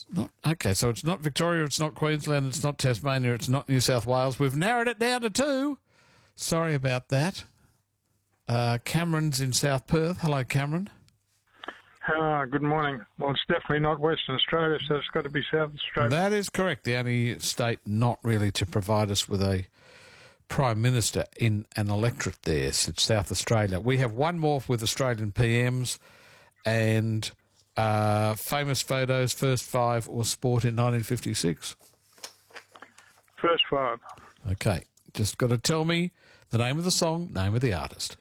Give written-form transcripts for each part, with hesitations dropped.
Okay, so it's not Victoria, it's not Queensland, it's not Tasmania, it's not New South Wales. We've narrowed it down to 2. Sorry about that. Cameron's in South Perth. Hello, Cameron. Good morning. Well, it's definitely not Western Australia, so it's got to be South Australia. That is correct. The only state not really to provide us with a Prime Minister in an electorate there. It's South Australia. We have one more with Australian PMs and famous photos, first 5 or sport in 1956. First 5. Okay. Just got to tell me the name of the song, name of the artist.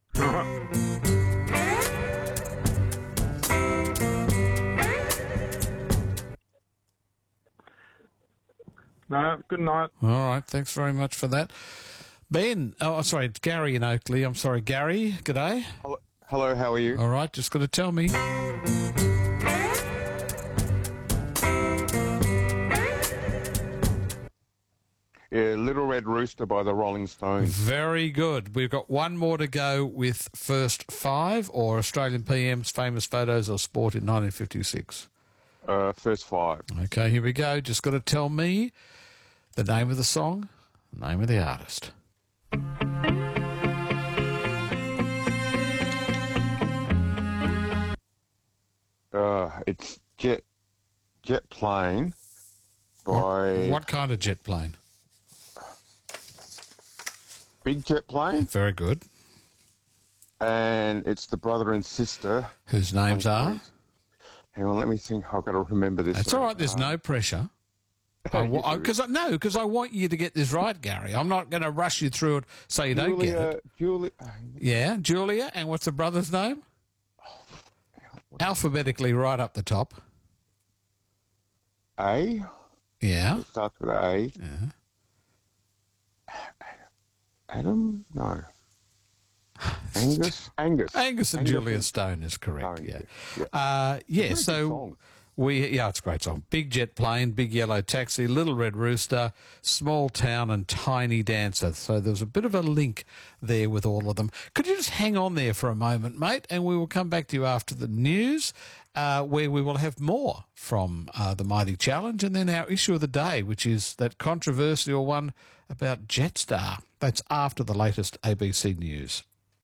No, good night. All right, thanks very much for that. Ben, it's Gary in Oakley. I'm sorry, Gary, g'day. Hello, how are you? All right, just got to tell me. Yeah, Little Red Rooster by the Rolling Stones. Very good. We've got one more to go with first 5 or Australian PM's famous photos or sport in 1956. First 5. Okay, here we go. Just got to tell me the name of the song, name of the artist. It's Jet Plane by... What kind of jet plane? Big Jet Plane. Very good. And it's the brother and sister. Whose names are? Hang on, let me think. I've got to remember this. That's all right. There's no pressure. Because I want you to get this right, Gary. I'm not going to rush you through it so you don't get it. Julia. And what's the brother's name? Alphabetically right up the top. A? Yeah. It starts with A. Yeah. Adam? No. Angus and Julia Stone is correct. So it's a great song. Big Jet Plane, Big Yellow Taxi, Little Red Rooster, Small Town and Tiny Dancer. So there's a bit of a link there with all of them. Could you just hang on there for a moment, mate, and we will come back to you after the news, where we will have more from the Mighty Challenge and then our issue of the day, which is that controversial one about Jetstar. That's after the latest ABC News.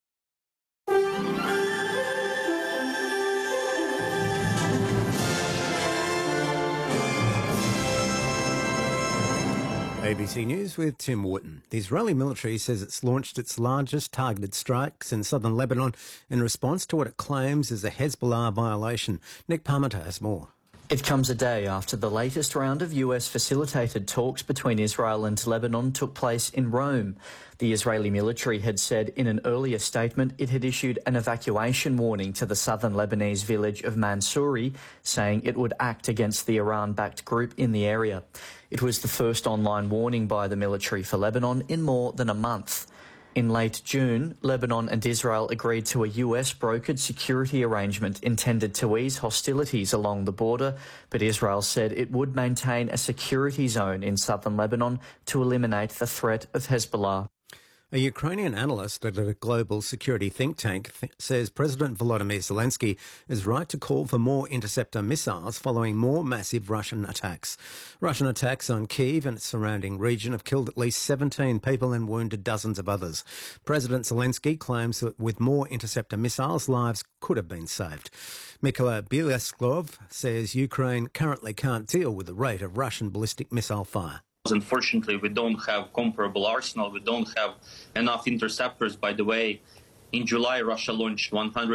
ABC News with Tim Wooten. The Israeli military says it's launched its largest targeted strikes in southern Lebanon in response to what it claims is a Hezbollah violation. Nick Parmenter has more. It comes a day after the latest round of US-facilitated talks between Israel and Lebanon took place in Rome. The Israeli military had said in an earlier statement it had issued an evacuation warning to the southern Lebanese village of Mansouri, saying it would act against the Iran-backed group in the area. It was the first online warning by the military for Lebanon in more than a month. In late June, Lebanon and Israel agreed to a US-brokered security arrangement intended to ease hostilities along the border, but Israel said it would maintain a security zone in southern Lebanon to eliminate the threat of Hezbollah. A Ukrainian analyst at a global security think tank says President Volodymyr Zelensky is right to call for more interceptor missiles following more massive Russian attacks. Russian attacks on Kyiv and its surrounding region have killed at least 17 people and wounded dozens of others. President Zelensky claims that with more interceptor missiles, lives could have been saved. Mykola Bielskov says Ukraine currently can't deal with the rate of Russian ballistic missile fire. Unfortunately, we don't have comparable arsenal. We don't have enough interceptors. By the way, in July, Russia launched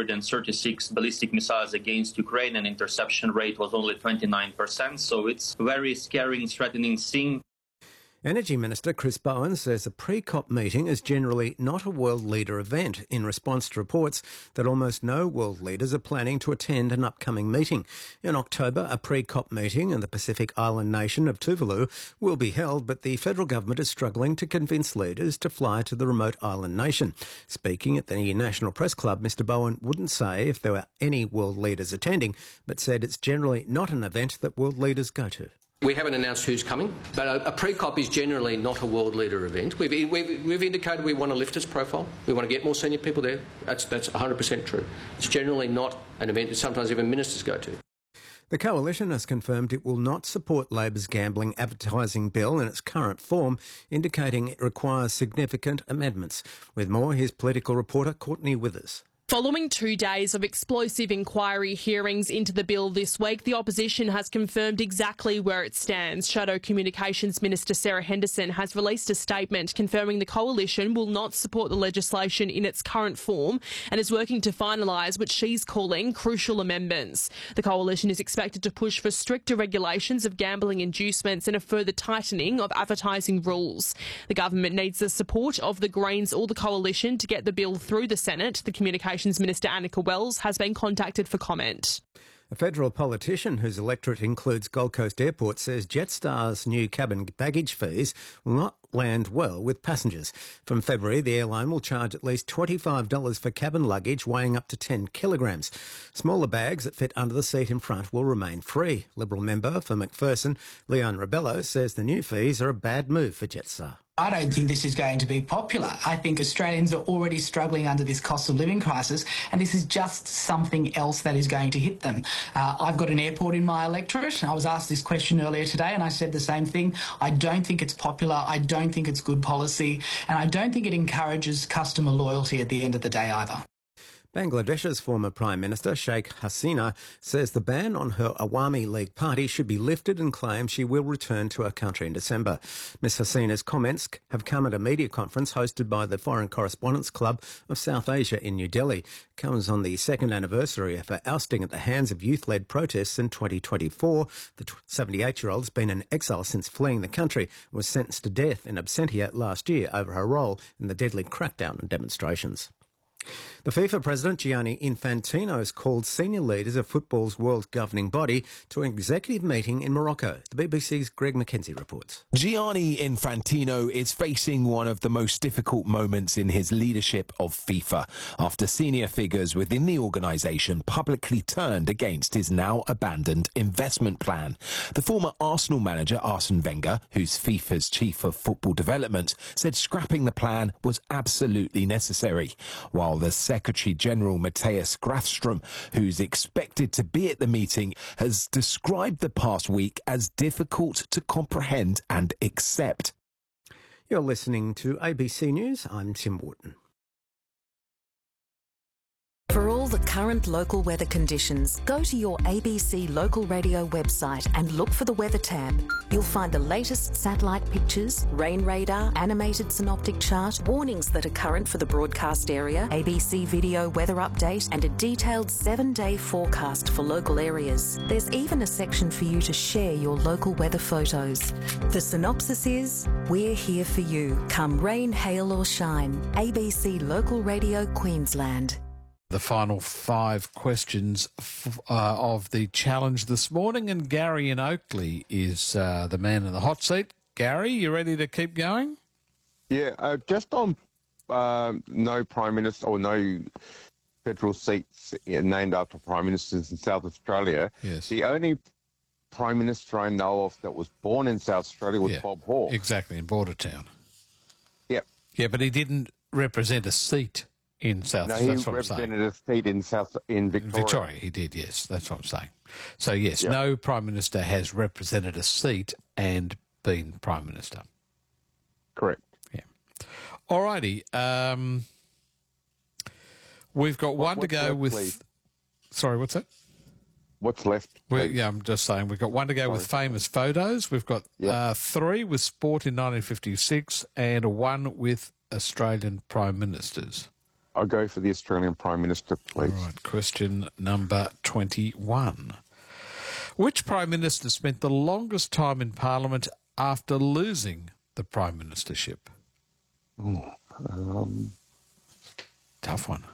136 ballistic missiles against Ukraine, and interception rate was only 29%. So it's a very scary and threatening thing. Energy Minister Chris Bowen says a pre-COP meeting is generally not a world leader event in response to reports that almost no world leaders are planning to attend an upcoming meeting. In October, a pre-COP meeting in the Pacific island nation of Tuvalu will be held, but the federal government is struggling to convince leaders to fly to the remote island nation. Speaking at the National Press Club, Mr Bowen wouldn't say if there were any world leaders attending, but said it's generally not an event that world leaders go to. We haven't announced who's coming, but a pre-COP is generally not a world leader event. We've indicated we want to lift its profile. We want to get more senior people there. That's 100% true. It's generally not an event that sometimes even ministers go to. The Coalition has confirmed it will not support Labor's gambling advertising bill in its current form, indicating it requires significant amendments. With more, here's political reporter Courtney Withers. Following 2 days of explosive inquiry hearings into the bill this week, the opposition has confirmed exactly where it stands. Shadow Communications Minister Sarah Henderson has released a statement confirming the Coalition will not support the legislation in its current form and is working to finalise what she's calling crucial amendments. The Coalition is expected to push for stricter regulations of gambling inducements and a further tightening of advertising rules. The government needs the support of the Greens or the Coalition to get the bill through the Senate. The Communications Minister Annika Wells has been contacted for comment. A federal politician whose electorate includes Gold Coast Airport says Jetstar's new cabin baggage fees will not land well with passengers. From February, the airline will charge at least $25 for cabin luggage weighing up to 10 kilograms. Smaller bags that fit under the seat in front will remain free. Liberal member for McPherson, Leon Rebello, says the new fees are a bad move for Jetstar. I don't think this is going to be popular. I think Australians are already struggling under this cost of living crisis, and this is just something else that is going to hit them. I've got an airport in my electorate. I was asked this question earlier today, and I said the same thing. I don't think it's popular. I don't think it's good policy, and I don't think it encourages customer loyalty at the end of the day either. Bangladesh's former Prime Minister Sheikh Hasina says the ban on her Awami League party should be lifted and claims she will return to her country in December. Ms Hasina's comments have come at a media conference hosted by the Foreign Correspondents Club of South Asia in New Delhi. It comes on the second anniversary of her ousting at the hands of youth-led protests in 2024. The 78-year-old has been in exile since fleeing the country and was sentenced to death in absentia last year over her role in the deadly crackdown on demonstrations. The FIFA president, Gianni Infantino, has called senior leaders of football's world governing body to an executive meeting in Morocco. The BBC's Greg McKenzie reports. Gianni Infantino is facing one of the most difficult moments in his leadership of FIFA after senior figures within the organisation publicly turned against his now abandoned investment plan. The former Arsenal manager, Arsene Wenger, who's FIFA's chief of football development, said scrapping the plan was absolutely necessary, while the Secretary-General Matthias Grafström, who's expected to be at the meeting, has described the past week as difficult to comprehend and accept. You're listening to ABC News. I'm Tim Wharton. For all the current local weather conditions, go to your ABC local radio website and look for the weather tab. You'll find the latest satellite pictures, rain radar, animated synoptic chart, warnings that are current for the broadcast area, ABC video weather update, and a detailed 7-day forecast for local areas. There's even a section for you to share your local weather photos. The synopsis is, we're here for you. Come rain, hail or shine. ABC Local Radio Queensland. The final 5 questions of the challenge this morning, and Gary in Oakley is the man in the hot seat. Gary, you ready to keep going? Yeah, just on no Prime Minister or no federal seats named after Prime Ministers in South Australia. Yes. The only Prime Minister I know of that was born in South Australia was Bob Hawke. Exactly, in Bordertown. Yep. Yeah, but he didn't represent a seat in South. No, that's he what I'm saying. represented a seat in Victoria. Victoria, he did, yes. That's what I'm saying. So, yes, no Prime Minister has represented a seat and been Prime Minister. Correct. Yeah. All righty. We've got one to go with... Please? Sorry, what's that? What's left? Yeah, I'm just saying we've got one to go with famous photos. We've got 3 with sport in 1956 and 1 with Australian Prime Ministers. I'll go for the Australian Prime Minister, please. All right, question number 21. Which Prime Minister spent the longest time in Parliament after losing the Prime Ministership? Tough one.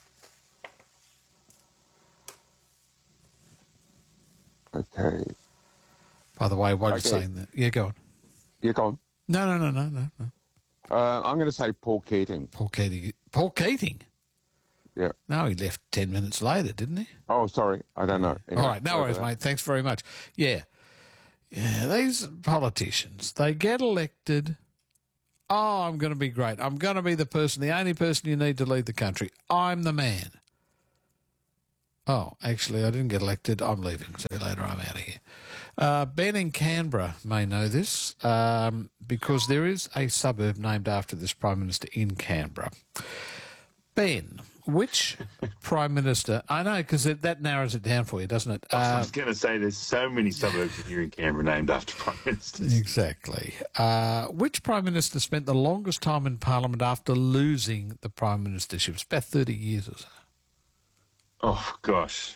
Okay. By the way, while you're saying that... Yeah, go on. Yeah, go on. No. I'm going to say Paul Keating. Paul Keating? Yeah. No, he left 10 minutes later, didn't he? Oh, sorry. I don't know. Anyway, all right, no worries, mate. Thanks very much. Yeah, these politicians, they get elected. Oh, I'm going to be great. I'm going to be the only person you need to lead the country. I'm the man. Oh, actually, I didn't get elected. I'm leaving. See you later. I'm out of here. Ben in Canberra may know this because there is a suburb named after this Prime Minister in Canberra. Ben, which Prime Minister... I know, because that narrows it down for you, doesn't it? I was going to say there's so many suburbs here in Canberra named after Prime Ministers. Exactly. Which Prime Minister spent the longest time in Parliament after losing the Prime Ministership? It's about 30 years or so. Oh, gosh.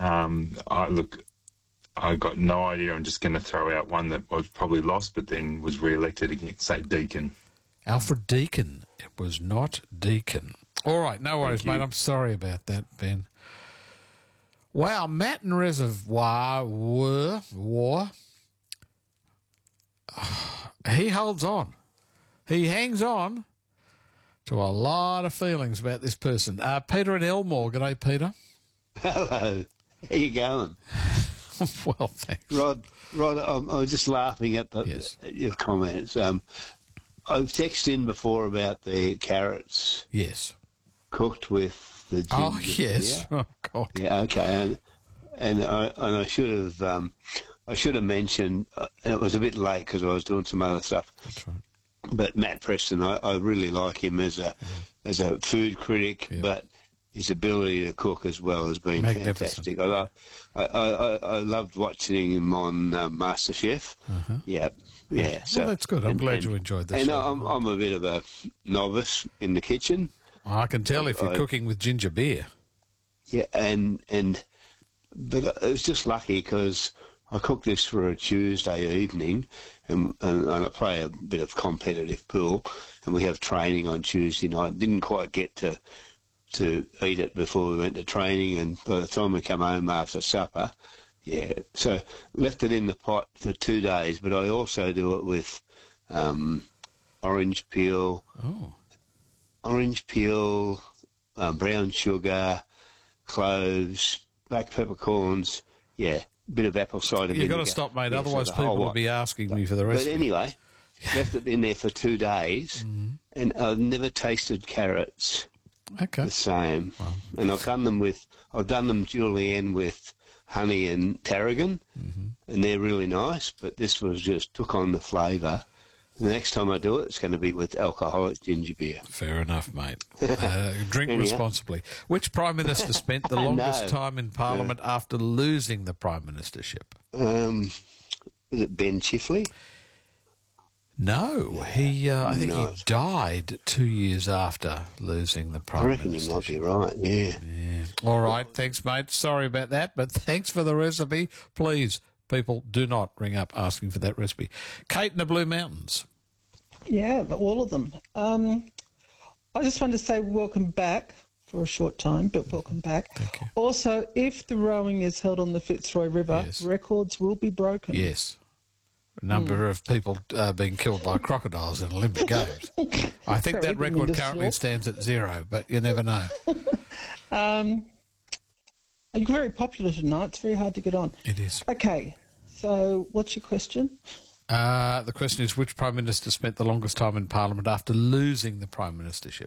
I got no idea. I'm just going to throw out one that was probably lost but then was re-elected again, say Deakin. Alfred Deakin. It was not Deakin. All right, no worries, mate. I'm sorry about that, Ben. Wow, Matten Reservoir War. He holds on. He hangs on to a lot of feelings about this person. Peter in Elmore. G'day, Peter. Hello. How you going? Well, thanks. Rod, I was just laughing at your comments. I've texted in before about the carrots. Yes. Cooked with the ginger. Oh, yes. Yeah? Oh, God. Yeah, okay. And I should have mentioned, and it was a bit late because I was doing some other stuff. That's right. But Matt Preston, I really like him as a food critic, but his ability to cook as well has been fantastic. I loved watching him on MasterChef. Uh-huh. Yeah. So, well, that's good. I'm glad you enjoyed this. And I'm a bit of a novice in the kitchen. I can tell if you're cooking with ginger beer. Yeah, but it was just lucky because I cooked this for a Tuesday evening, and I play a bit of competitive pool, and we have training on Tuesday night. Didn't quite get to eat it before we went to training, and by the time we come home after supper, so left it in the pot for 2 days. But I also do it with orange peel, brown sugar, cloves, black peppercorns, bit of apple cider vinegar. You've got to stop, mate, otherwise people will be asking me for the recipe. But anyway, left it in there for 2 days, and I've never tasted carrots the same. Wow. And I've done them julienne with honey and tarragon, and they're really nice, but this was just took on the flavour. The next time I do it, it's going to be with alcoholic ginger beer. Fair enough, mate. Drink responsibly. Which Prime Minister spent the longest time in Parliament after losing the Prime Ministership? Was it Ben Chifley? No, I think he died 2 years after losing the Prime Ministership. I reckon you might be right, yeah. All right, thanks, mate. Sorry about that, but thanks for the recipe. Please, people, do not ring up asking for that recipe. Kate in the Blue Mountains. Yeah, all of them. I just wanted to say welcome back for a short time, but welcome back. Thank you. Also, if the rowing is held on the Fitzroy River, records will be broken. Yes. A number of people being killed by crocodiles in Olympic Games. I think that record currently stands at 0, but you never know. You're very popular tonight. It's very hard to get on. It is. Okay, so what's your question? The question is, which Prime Minister spent the longest time in Parliament after losing the Prime Ministership?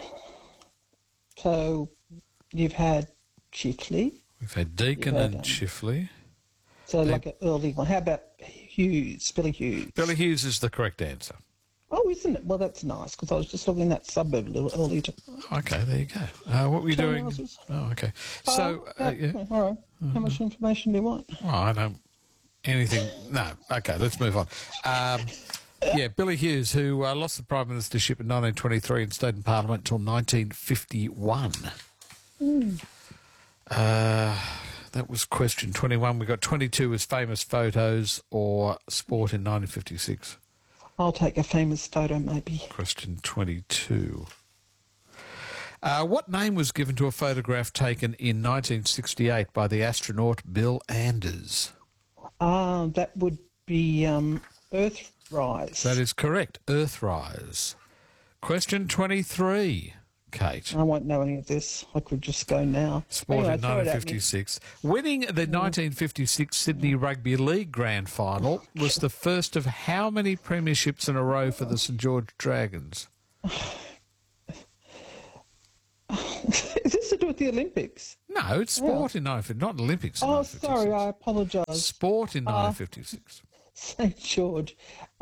So you've had Chifley. We've had Deakin and Chifley. So like an early one. How about Hughes, Billy Hughes? Billy Hughes is the correct answer. Oh, isn't it? Well, that's nice, because I was just looking in that suburb a little earlier. Okay, there you go. What were you doing? Houses. Oh, okay. So, all right. How much information do you want? Oh, I don't... Anything? No. Okay, let's move on. Billy Hughes, who lost the Prime Ministership in 1923 and stayed in Parliament until 1951. That was question 21. We got 22 as famous photos or sport in 1956. I'll take a famous photo, maybe. Question 22. What name was given to a photograph taken in 1968 by the astronaut Bill Anders? That would be Earthrise. That is correct, Earthrise. Question 23, Kate. I won't know any of this. I could just go now. Sport in 1956. Winning the 1956 Sydney Rugby League Grand Final was the first of how many premierships in a row for the St George Dragons? Is this to do with the Olympics? No, it's sport in 1956, not Olympics in Oh, 1956. sorry, I apologise. Sport in 1956. St George.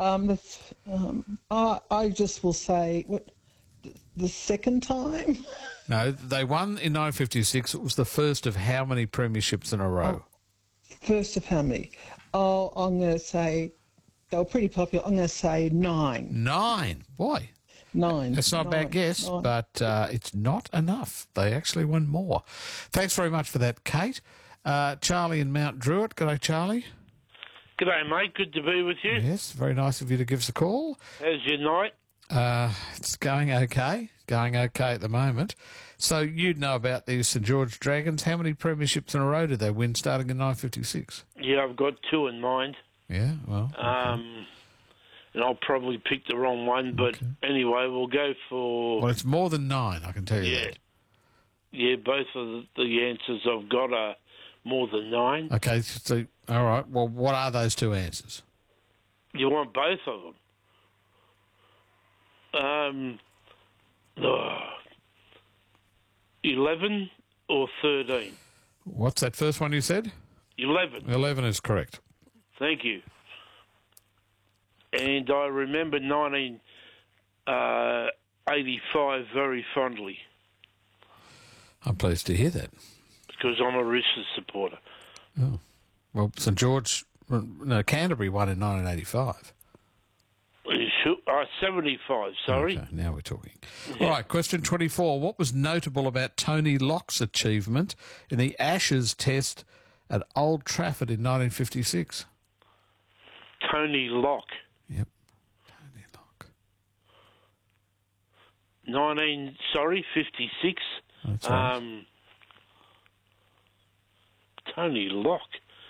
I just will say, the second time? No, they won in 1956. It was the first of how many premierships in a row? First of how many? Oh, I'm going to say, they were pretty popular. I'm going to say 9. 9? Boy. 9. That's not a bad guess, but it's not enough. They actually won more. Thanks very much for that, Kate. Charlie in Mount Druitt. G'day, Charlie. G'day, mate. Good to be with you. Yes, very nice of you to give us a call. How's your night? It's going okay. Going okay at the moment. So you'd know about the St George Dragons. How many premierships in a row did they win starting in 1956? Yeah, I've got 2 in mind. Yeah, well. And I'll probably pick the wrong one, but anyway, we'll go for... Well, it's more than 9, I can tell you that. Yeah, both of the answers I've got are more than 9. Okay, so, all right. Well, what are those 2 answers? You want both of them? 11 or 13? What's that first one you said? 11. 11 is correct. Thank you. And I remember 1985 very fondly. I'm pleased to hear that. Because I'm a Roosters supporter. Oh. Well, St George, no, Canterbury won in 1985. 75, sorry. Okay, now we're talking. Yeah. All right, question 24. What was notable about Tony Lock's achievement in the Ashes test at Old Trafford in 1956? Tony Lock. Yep, Tony Lock. 56. That's right. Tony Lock.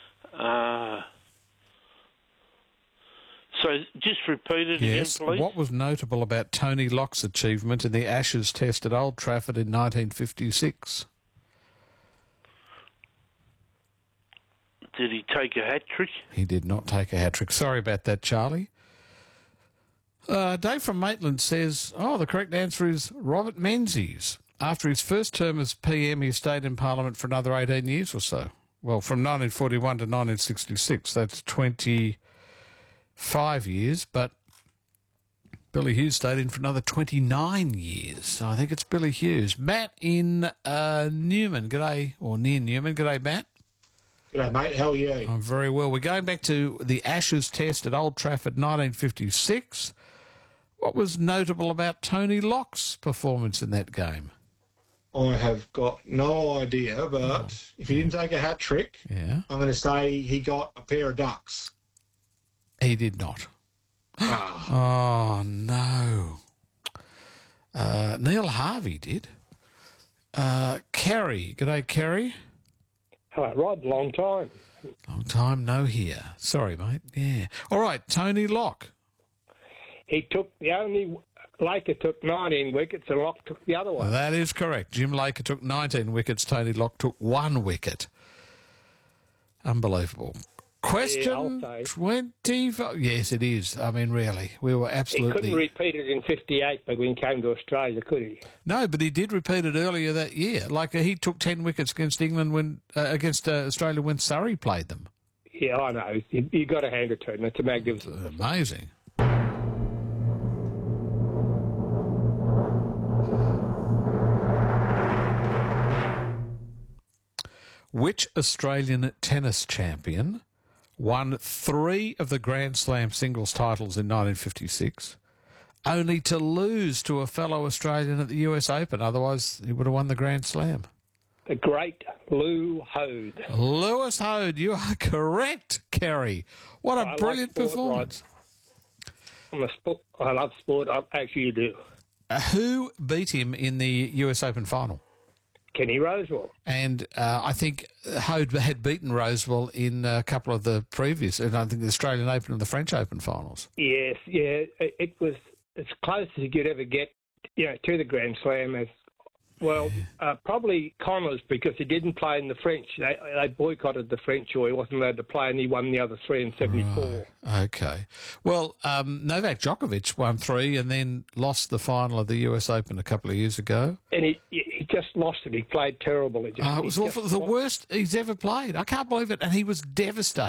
So just repeat it again, please. What was notable about Tony Lock's achievement in the Ashes test at Old Trafford in 1956? Did he take a hat-trick? He did not take a hat-trick. Sorry about that, Charlie. Dave from Maitland says, the correct answer is Robert Menzies. After his first term as PM, he stayed in Parliament for another 18 years or so. Well, from 1941 to 1966. That's 25 years, but Billy Hughes stayed in for another 29 years. So I think it's Billy Hughes. Matt in Newman. G'day, or near Newman. G'day, Matt. G'day, mate. How are you? I'm very well. We're going back to the Ashes test at Old Trafford 1956. What was notable about Tony Lock's performance in that game? I have got no idea, but if he didn't take a hat-trick, I'm going to say he got a pair of ducks. He did not. Oh, no. Neil Harvey did. Kerry. G'day, Kerry. Hello, Rod. Long time. Long time no here. Sorry, mate. Yeah. All right, Tony Lock. He took the only... Laker took 19 wickets and Lock took the other one. Well, that is correct. Jim Laker took 19 wickets. Tony Lock took 1 wicket. Unbelievable. Question 25. Yes, it is. I mean, really. We were absolutely... He couldn't repeat it in 58 but when he came to Australia, could he? No, but he did repeat it earlier that year. Like, he took 10 wickets against England when against Australia when Surrey played them. Yeah, I know. You got to hand it to him. It's a magnificent. It's amazing. Which Australian tennis champion won 3 of the Grand Slam singles titles in 1956, only to lose to a fellow Australian at the US Open? Otherwise, he would have won the Grand Slam. The great Lou Hode. Lewis Hode, you are correct, Kerry. What a brilliant performance. I'm a sport. I love sport. I actually do. Who beat him in the US Open final? Kenny Rosewell. And I think Hode had beaten Rosewell in a couple of the previous, and I think the Australian Open and the French Open finals. Yes, yeah. It was as close as you could ever get, to the Grand Slam. As well, probably Connors, because he didn't play in the French. They boycotted the French, or he wasn't allowed to play, and he won the other 3 in 74. Right. Okay. Well, Novak Djokovic won 3 and then lost the final of the US Open a couple of years ago. And he just lost it. He played terrible. It was awful. The worst he's ever played. I can't believe it. And he was devastated.